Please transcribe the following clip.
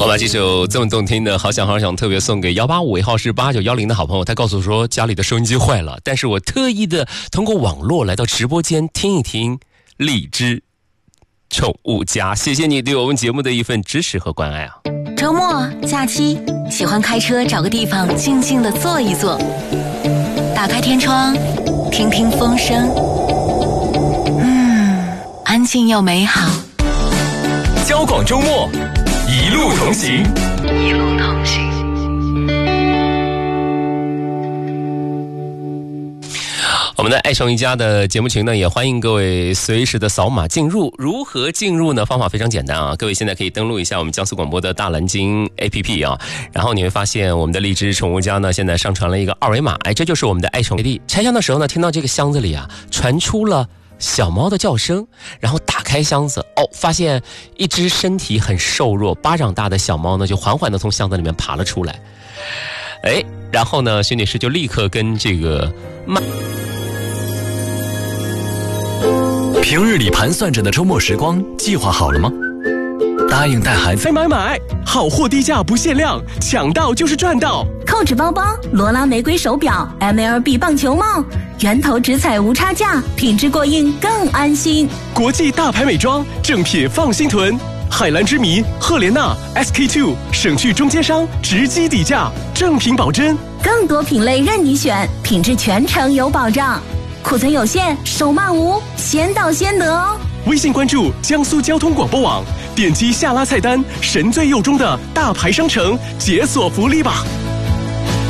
我把这首这么动听的好想好想特别送给185尾号是8910的好朋友，他告诉我说家里的收音机坏了，但是我特意的通过网络来到直播间听一听荔枝宠物家，谢谢你对我们节目的一份支持和关爱啊。 周末假期喜欢开车找个地方静静地坐一坐，打开天窗听听风声，安静又美好。 交广周末一路同行， 一路同行。 我们的爱宠一家的节目群呢，也欢迎各位随时的扫码进入。如何进入呢？方法非常简单啊，各位现在可以登录一下我们江苏广播的大蓝鲸 APP 啊，然后你会发现我们的荔枝宠物家呢，现在上传了一个二维码，这就是我们的爱宠 AD。拆箱的时候呢，听到这个箱子里啊传出了小猫的叫声，然后打开箱子，发现一只身体很瘦弱、巴掌大的小猫呢，就缓缓地从箱子里面爬了出来。然后呢，徐女士就立刻跟这个平日里盘算着的周末时光计划好了吗？答应带孩子买，好货低价不限量，抢到就是赚到。 扣纸包包、罗拉玫瑰手表、MLB 棒球帽，源头直采无差价，品质过硬更安心。 国际大牌美妆，正品放心囤。海蓝之谜、赫莲娜、SK2 省去中间商，直击底价，正品保真。 更多品类任你选，品质全程有保障。库存有限，手慢无，先到先得哦。 微信关注江苏交通广播网，点击下拉菜单，神最右中的大牌商城，解锁福利吧。